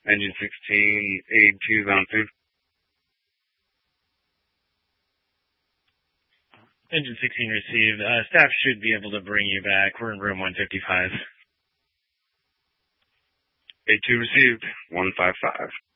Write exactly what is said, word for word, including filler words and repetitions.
Engine sixteen, aid two is on food. Engine sixteen received. Uh, staff should be able to bring you back. We're in room one fifty-five. aid two received, one five five.